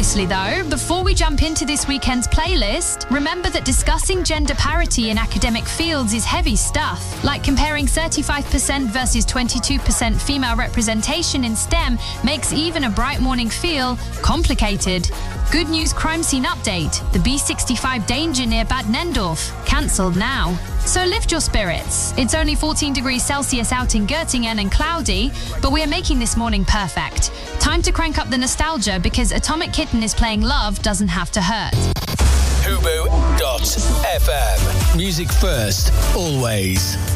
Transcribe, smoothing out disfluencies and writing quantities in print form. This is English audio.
Seriously though, before we jump into this weekend's playlist, remember that discussing gender parity in academic fields is heavy stuff, like comparing 35% versus 22% female representation in STEM makes even a bright morning feel complicated. Good news crime scene update. The B65 danger near Bad Nendorf. Cancelled now. So lift your spirits. It's only 14 degrees Celsius out in Göttingen and cloudy, but we are making this morning perfect. Time to crank up the nostalgia because Atomic Kitten is playing Love Doesn't Have to Hurt. Hubu.fm. Music first, always.